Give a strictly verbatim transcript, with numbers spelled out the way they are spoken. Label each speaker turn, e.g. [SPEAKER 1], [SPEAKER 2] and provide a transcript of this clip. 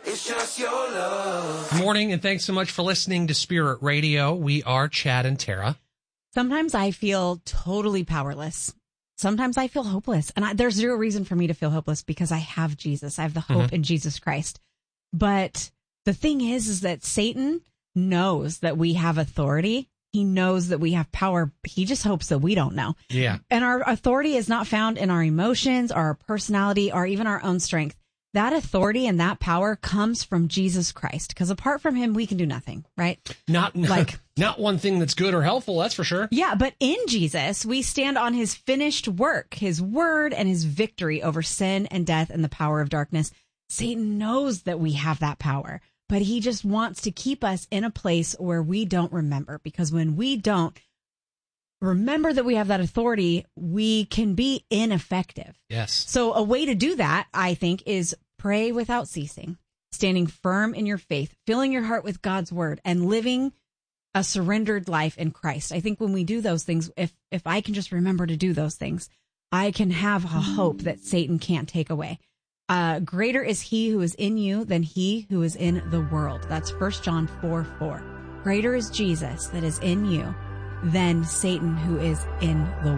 [SPEAKER 1] It's just your love.
[SPEAKER 2] Good morning, and thanks so much for listening to Spirit Radio. We are Chad and Tara.
[SPEAKER 3] Sometimes I feel totally powerless. Sometimes I feel hopeless. And I, there's zero reason for me to feel hopeless because I have Jesus. I have the hope mm-hmm. in Jesus Christ. But the thing is, is that Satan knows that we have authority. He knows that we have power. He just hopes that we don't know.
[SPEAKER 2] Yeah.
[SPEAKER 3] And our authority is not found in our emotions, our personality, or even our own strength. That authority and that power comes from Jesus Christ, because apart from him, we can do nothing, right?
[SPEAKER 2] Not like not one thing that's good or helpful, that's for sure.
[SPEAKER 3] Yeah, but in Jesus, we stand on his finished work, his word, and his victory over sin and death and the power of darkness. Satan knows that we have that power, but he just wants to keep us in a place where we don't remember, because when we don't remember that we have that authority, we can be ineffective.
[SPEAKER 2] Yes.
[SPEAKER 3] So a way to do that, I think, is pray without ceasing, standing firm in your faith, filling your heart with God's word, and living a surrendered life in Christ. I think when we do those things, if if I can just remember to do those things, I can have a hope that Satan can't take away. Uh, greater is he who is in you than he who is in the world. That's First John four four. Greater is Jesus that is in you than Satan who is in the